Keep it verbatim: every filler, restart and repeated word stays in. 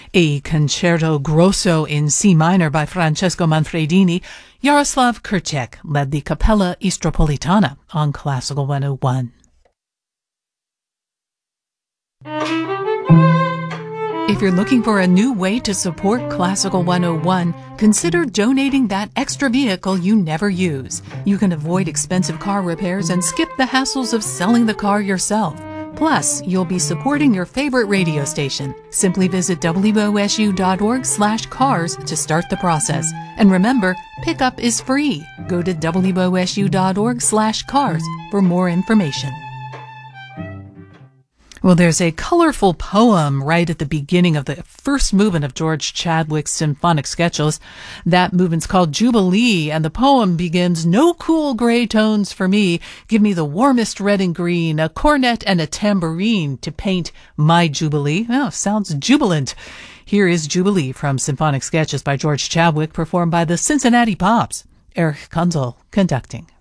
a concerto grosso in C minor by Francesco Manfredini, Jaroslav Kurczak led the Capella Istropolitana on Classical one oh one. If you're looking for a new way to support Classical one oh one, consider donating that extra vehicle you never use. You can avoid expensive car repairs and skip the hassles of selling the car yourself. Plus, you'll be supporting your favorite radio station. Simply visit W O S U dot org slash cars to start the process. And remember, pickup is free. Go to W O S U dot org slash cars for more information. Well, there's a colorful poem right at the beginning of the first movement of George Chadwick's symphonic sketches. That movement's called Jubilee, and the poem begins, "No cool gray tones for me. Give me the warmest red and green, a cornet and a tambourine to paint my Jubilee." Oh, sounds jubilant. Here is Jubilee from Symphonic Sketches by George Chadwick, performed by the Cincinnati Pops. Erich Kunzel conducting.